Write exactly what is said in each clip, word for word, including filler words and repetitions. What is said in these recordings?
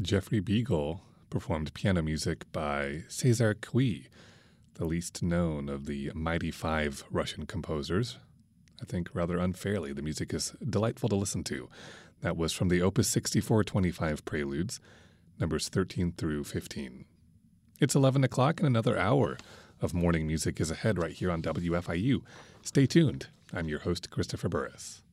Jeffrey Beagle performed piano music by César Cui, the least known of the mighty five Russian composers. I think rather unfairly, the music is delightful to listen to. That was from the Opus sixty-four twenty-five Preludes, numbers thirteen through fifteen. It's eleven o'clock and another hour of morning music is ahead right here on W F I U. Stay tuned. I'm your host, Christopher Burris.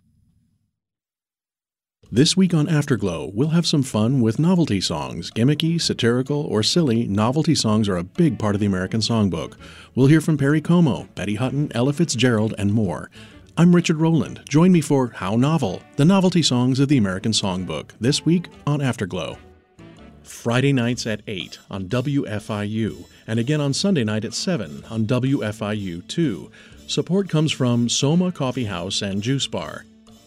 This week on Afterglow, we'll have some fun with novelty songs. Gimmicky, satirical, or silly, novelty songs are a big part of the American Songbook. We'll hear from Perry Como, Betty Hutton, Ella Fitzgerald, and more. I'm Richard Rowland. Join me for How Novel, the novelty songs of the American Songbook, this week on Afterglow. Friday nights at eight on W F I U, and again on Sunday night at seven on W F I U two. Support comes from Soma Coffee House and Juice Bar.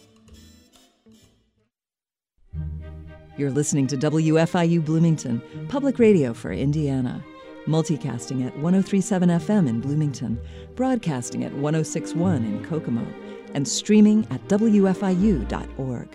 You're listening to W F I U Bloomington, public radio for Indiana. Multicasting at one oh three point seven F M in Bloomington, broadcasting at one oh six point one in Kokomo, and streaming at W F I U dot org.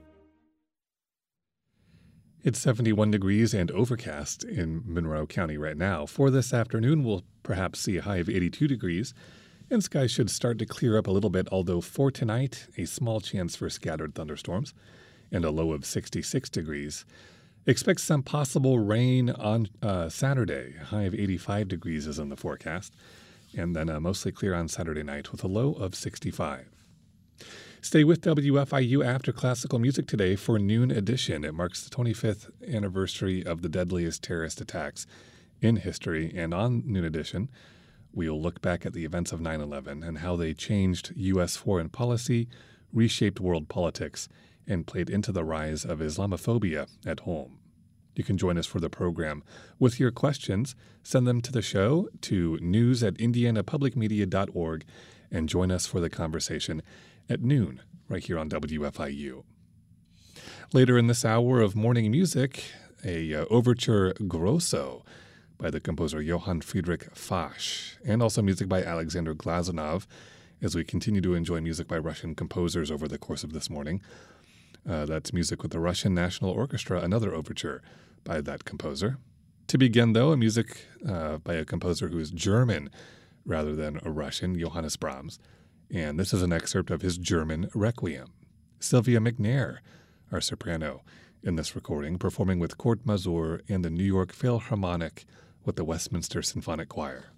It's seventy-one degrees and overcast in Monroe County right now. For this afternoon, we'll perhaps see a high of eighty-two degrees, and skies should start to clear up a little bit, although for tonight, a small chance for scattered thunderstorms and a low of sixty-six degrees. Expect some possible rain on uh, Saturday. A high of eighty-five degrees is in the forecast, and then uh, mostly clear on Saturday night with a low of sixty-five. Stay with W F I U after classical music today for Noon Edition. It marks the twenty-fifth anniversary of the deadliest terrorist attacks in history, and on Noon Edition, we'll look back at the events of nine eleven and how they changed U S foreign policy, reshaped world politics, and played into the rise of Islamophobia at home. You can join us for the program with your questions. Send them to the show to news at indiana public media dot org and join us for the conversation at noon right here on W F I U. Later in this hour of morning music, a uh, overture Grosso by the composer Johann Friedrich Fasch, and also music by Alexander Glazunov, as we continue to enjoy music by Russian composers over the course of this morning. Uh, that's music with the Russian National Orchestra, another overture by that composer. To begin, though, a music uh, by a composer who is German rather than a Russian, Johannes Brahms. And this is an excerpt of his German Requiem. Sylvia McNair, our soprano, in this recording, performing with Court Mazur and the New York Philharmonic with the Westminster Symphonic Choir.